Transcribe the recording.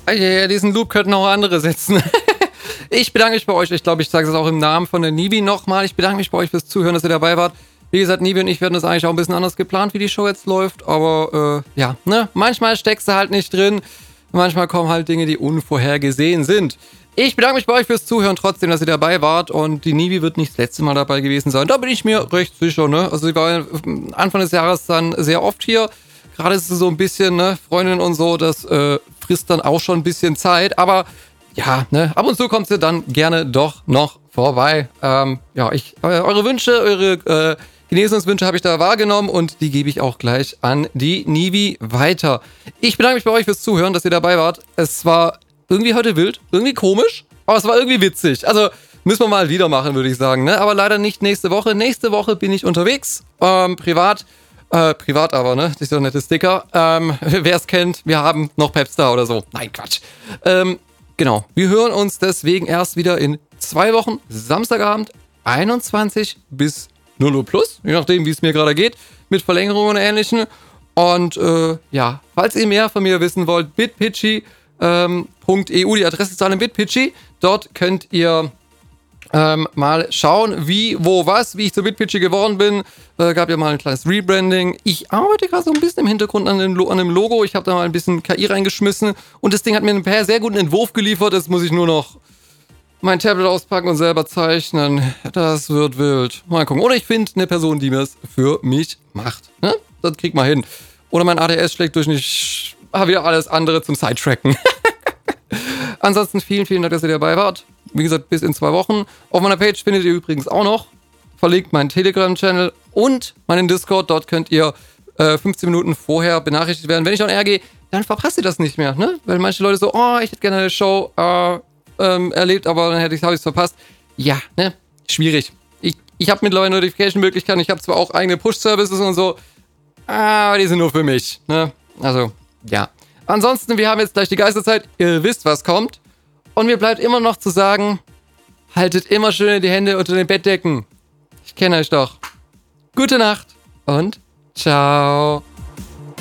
Ja, diesen Loop könnten auch andere setzen. Ich bedanke mich bei euch. Ich glaube, ich sage es auch im Namen von der Nivi nochmal. Ich bedanke mich bei euch fürs Zuhören, dass ihr dabei wart. Wie gesagt, Nivi und ich werden das eigentlich auch ein bisschen anders geplant, wie die Show jetzt läuft. Aber ja, ne? Manchmal steckst du halt nicht drin. Manchmal kommen halt Dinge, die unvorhergesehen sind. Ich bedanke mich bei euch fürs Zuhören, trotzdem, dass ihr dabei wart. Und die Nivi wird nicht das letzte Mal dabei gewesen sein. Da bin ich mir recht sicher, ne? Also sie war Anfang des Jahres dann sehr oft hier. Gerade ist es so ein bisschen, ne, Freundin und so, das frisst dann auch schon ein bisschen Zeit. Aber ja, ne, ab und zu kommt sie dann gerne doch noch vorbei. Ja, eure Wünsche, eure Genesungswünsche habe ich da wahrgenommen und die gebe ich auch gleich an die Nivi weiter. Ich bedanke mich bei euch fürs Zuhören, dass ihr dabei wart. Es war irgendwie heute wild, irgendwie komisch, aber es war irgendwie witzig. Also müssen wir mal wieder machen, würde ich sagen, ne? Aber leider nicht nächste Woche. Nächste Woche bin ich unterwegs, privat aber, ne? Das ist doch ein nettes Sticker. Wer es kennt, wir haben noch Pepstar oder so. Nein, Quatsch. Genau, wir hören uns deswegen erst wieder in 2 Wochen, Samstagabend, 21 bis 0 Uhr plus, je nachdem, wie es mir gerade geht, mit Verlängerungen und Ähnlichem. Und ja, falls ihr mehr von mir wissen wollt, bitpitchy.eu, die Adresse ist alle in bitpitchy. Dort könnt ihr mal schauen, wie, wo, was, wie ich zu bitpitchy geworden bin. Gab ja mal ein kleines Rebranding. Ich arbeite gerade so ein bisschen im Hintergrund an dem Logo. Ich habe da mal ein bisschen KI reingeschmissen und das Ding hat mir einen sehr guten Entwurf geliefert. Jetzt muss ich nur noch mein Tablet auspacken und selber zeichnen. Das wird wild. Mal gucken. Oder ich finde eine Person, die mir es für mich macht. Ne? Das kriegt man hin. Oder mein ADS schlägt durch nicht. Wir alles andere zum Sidetracken. Ansonsten vielen Dank, dass ihr dabei wart. Wie gesagt, bis in 2 Wochen. Auf meiner Page findet ihr übrigens auch noch verlinkt meinen Telegram-Channel und meinen Discord. Dort könnt ihr 15 Minuten vorher benachrichtigt werden. Wenn ich on air gehe, dann verpasst ihr das nicht mehr. Ne? Weil manche Leute so, oh, ich hätte gerne eine Show erlebt, aber dann habe ich es verpasst. Ja, ne? Schwierig. Ich habe mittlerweile Notification-Möglichkeiten. Ich habe zwar auch eigene Push-Services und so, aber die sind nur für mich. Ne? Also, ja. Ansonsten, wir haben jetzt gleich die Geisterzeit. Ihr wisst, was kommt. Und mir bleibt immer noch zu sagen, haltet immer schön die Hände unter den Bettdecken. Ich kenne euch doch. Gute Nacht und ciao.